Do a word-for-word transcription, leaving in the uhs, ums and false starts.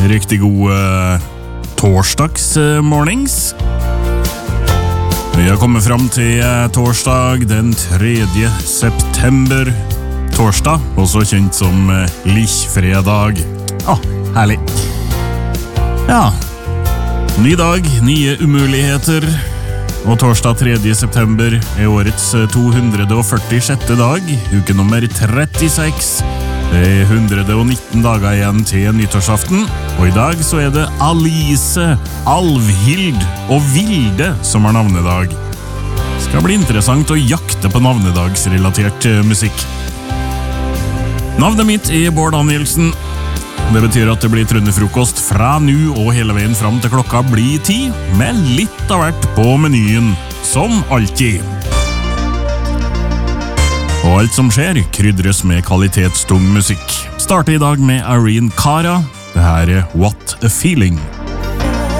Riktig god uh, torsdagsmornings. Vi har kommet fram til uh, torsdag den tredje september. Torsdag, også kjent som uh, Lichfredag. Ah, herlig. Ja, ny dag, nye umuligheter. Og torsdag tredje september er årets to hundre førtisjette dag, uke nummer trettiseks. Det er one hundred nineteen dager igjen til nyttårsaften, og i dag så er det Alice, Alvhild og Vilde som har navnedag. Det skal bli interessant å jakte på navnedagsrelatert musikk. Navnet mitt er Bård Danielsen. Det betyr at det blir trønderfrokost fra nu og hele veien fram til klokka blir ti, med litt av hvert på menyen, som alltid. Og alt som skjer krydres med kvalitetstung musikk. Starter i dag med Irene Cara. Det her er What a Feeling.